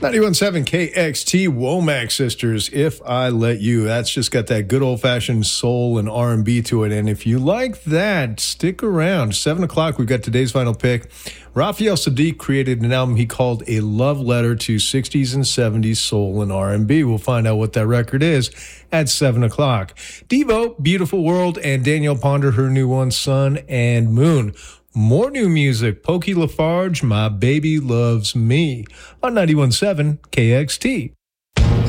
91.7 KXT Womack Sisters, If I Let You. That's just got that good old-fashioned soul and R&B to it. And if you like that, stick around. 7 o'clock, we've got today's final pick. Raphael Saadiq created an album he called A Love Letter to 60s and 70s Soul and R&B. We'll find out what that record is at 7 o'clock. Devo, Beautiful World, and Danielle Ponder, her new one, Sun and Moon. More new music, Pokey Lafarge, My Baby Loves Me, on 91.7 KXT.